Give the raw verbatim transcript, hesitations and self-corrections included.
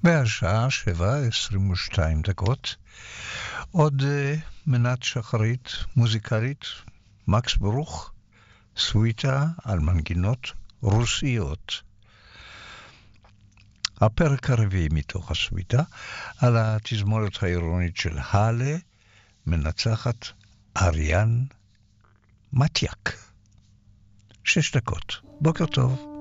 והשעה שבע עשרים ושתיים דקות. עוד uh, מנת שחרית מוזיקלית, מקס ברוך, סוויטה על מנגינות רוסיות. הפרק הרביעי מתוך הסוויטה, על התזמורת העירונית של הלה, מנצחת אריאן מתיאק. שש דקות. בוקר טוב.